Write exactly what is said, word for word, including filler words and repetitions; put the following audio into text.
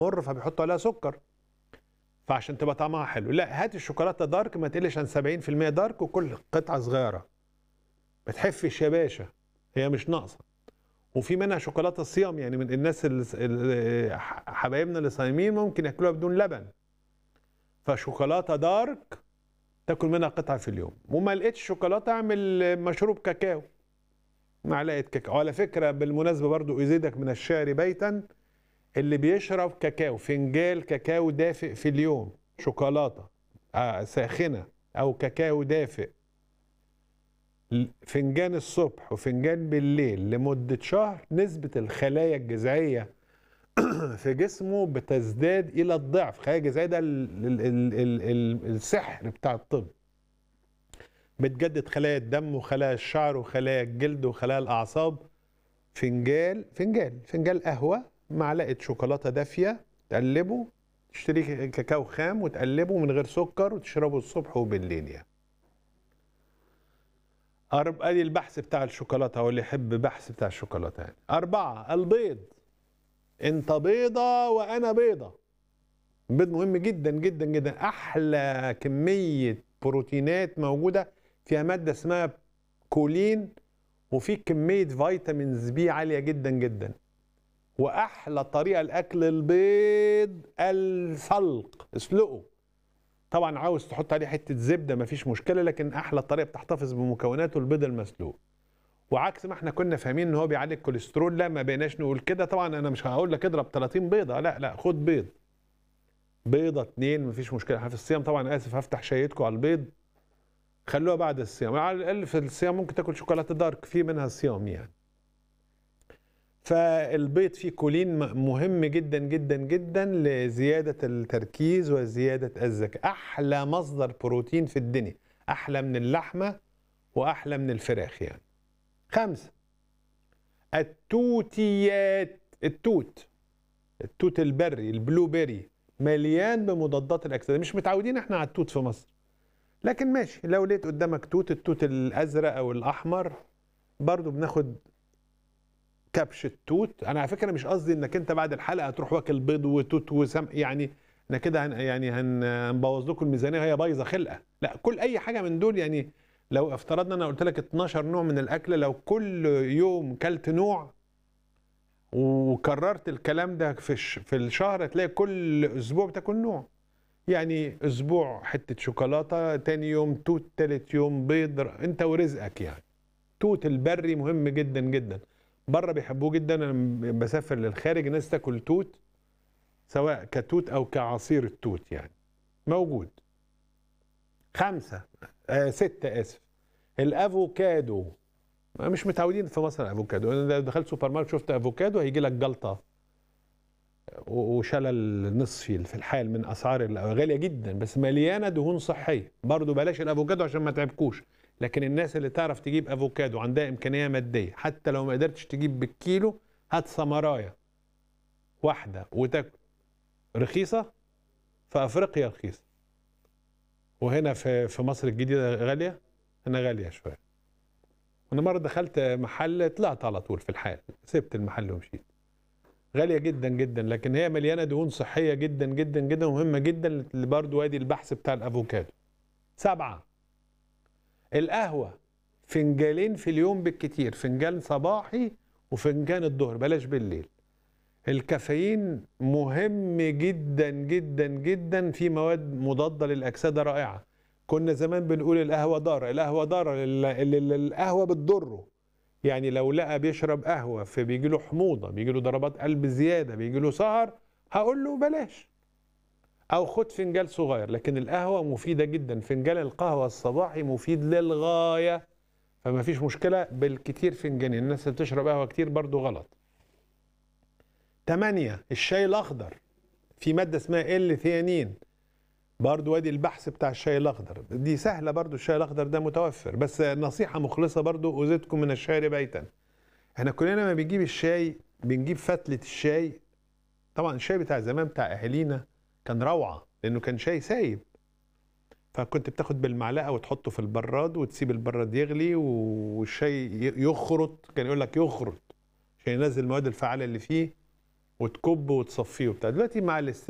مر فبيحطوا عليها سكر، فعشان تبقى طعمها حلو. لا، هات الشوكولاته دارك ما تقلش عن سبعين في المية دارك، وكل قطعه صغيره ما تحفش يا باشا، هي مش ناقصه. وفي منها شوكولاته صيام، يعني من الناس اللي حبايبنا اللي صايمين ممكن ياكلوها بدون لبن. فشوكولاته دارك تاكل منها قطعه في اليوم. وما لقيتش شوكولاته اعمل مشروب كاكاو، معلقه كاكاو. على فكره بالمناسبه برضو ازيدك من الشعر بيتا، اللي بيشرب كاكاو فنجال كاكاو دافئ في اليوم، شوكولاته آه ساخنه او كاكاو دافئ، فنجان الصبح وفنجان بالليل لمده شهر، نسبه الخلايا الجذعيه في جسمه بتزداد الى الضعف. خلايا الجذعيه ده السحر بتاع الطب، بتجدد خلايا الدم وخلايا الشعر وخلايا الجلد وخلايا الاعصاب. فنجال فنجال فنجال قهوه، معلقه شوكولاته دافيه، تقلبه، تشتري كاكاو خام وتقلبه من غير سكر وتشربه الصبح وبالليل. يعني أرب... ادي البحث بتاع الشوكولاته، هو اللي يحب بحث بتاع الشوكولاته. يعني أربعة، البيض. انت بيضه وانا بيضه. البيض مهم جدا جدا جدا، احلى كميه بروتينات موجوده، فيها ماده اسمها كولين، وفي كميه فيتامينز بي عاليه جدا جدا. واحلى طريقه لاكل البيض السلق، اسلقه. طبعا عاوز تحط عليه حته زبده مفيش مشكله، لكن احلى طريقه بتحتفظ بمكوناته البيض المسلوق. وعكس ما احنا كنا فاهمين ان هو بيعالج الكوليسترول، لا ما بقيناش نقول كده. طبعا انا مش هقول لك اضرب ثلاثين بيضه، لا لا، خد بيض، بيضه اتنين مفيش مشكله. في الصيام طبعا اسف هفتح شهيتكم على البيض، خلوها بعد الصيام. على الاقل في الصيام ممكن تاكل شوكولاته دارك، في منها صيام يعني. فالبيض فيه كولين مهم جدا جدا جدا لزياده التركيز وزياده الذكاء. احلى مصدر بروتين في الدنيا، احلى من اللحمه واحلى من الفراخ يعني. خمسه، التوتيات. التوت التوت البري، البلو بيري، مليان بمضادات الاكسده. مش متعودين احنا على التوت في مصر، لكن ماشي، لو لقيت قدامك توت، التوت الازرق او الاحمر برضو بناخد كبش التوت. انا على فكره مش قصدي انك انت بعد الحلقه هتروح واكل بيض وتوت وسم، يعني احنا كده هن يعني هنبوظ لكم الميزانيه، هي بايظه خلقه. لا، كل اي حاجه من دول. يعني لو افترضنا انا قلت لك اتناشر نوع من الاكل، لو كل يوم كلت نوع وكررت الكلام ده في في الشهر، هتلاقي كل اسبوع بتاكل نوع. يعني اسبوع حته شوكولاته، تاني يوم توت، تالت يوم بيض، انت ورزقك يعني. توت البري مهم جدا جدا، بره بيحبوه جدا. انا بسافر للخارج الناس تاكل توت، سواء كتوت او كعصير التوت يعني موجود. خمسه آه ستة اسف، الافوكادو. مش متعودين في مصر الافوكادو. انا دخلت سوبر ماركت شفت افوكادو هيجي لك جلطه وشلل نصفي في الحال من اسعار غاليه جدا، بس مليانه دهون صحيه. برضو بلاش الافوكادو عشان ما تعبكوش، لكن الناس اللي تعرف تجيب افوكادو عندها امكانيه ماديه، حتى لو ما قدرتش تجيب بالكيلو، هات ثمرايه واحده وتاكل. رخيصه في افريقيا، رخيصه، وهنا في في مصر الجديده غاليه. هنا غاليه شويه. انا مره دخلت محل طلعت على طول في الحال، سبت المحل ومشيت. غاليه جدا جدا، لكن هي مليانه دهون صحيه جدا جدا جدا، ومهمه جدا. اللي برضه ادي البحث بتاع الافوكادو. سبعه، القهوه. فنجالين في اليوم بالكتير، فنجان صباحي وفنجان الظهر، بلاش بالليل. الكافيين مهم جدا جدا جدا، في مواد مضاده للاكسده رائعه. كنا زمان بنقول القهوه ضاره، القهوه ضاره، اللي القهوه بتضره. يعني لو لقى بيشرب قهوه فبيجي له حموضه، بيجي له ضربات قلب زياده، بيجي له سهر، هقول له بلاش، او خد فنجان صغير. لكن القهوه مفيده جدا، فنجان القهوه الصباحي مفيد للغايه، فما فيش مشكله بالكتير فنجانين. الناس اللي بتشرب قهوه كتير برضو غلط. ثمانية، الشاي الاخضر، في ماده اسمها ال ثيانين، برضو ادي البحث بتاع الشاي الاخضر. دي سهله برضو، الشاي الاخضر ده متوفر. بس نصيحه مخلصه برضو، اوزتكم من الشعر بيتا. احنا كلنا لما بنجيب الشاي بنجيب فتله الشاي. طبعا الشاي بتاع زمان بتاع اهالينا كان روعه، لانه كان شاي سايب، فكنت بتاخد بالمعلقه وتحطه في البراد وتسيب البراد يغلي والشاي يخرط. كان يقول لك يخرط عشان ينزل المواد الفعاله اللي فيه وتكب وتصفيه وبتاع. دلوقتي مع الاست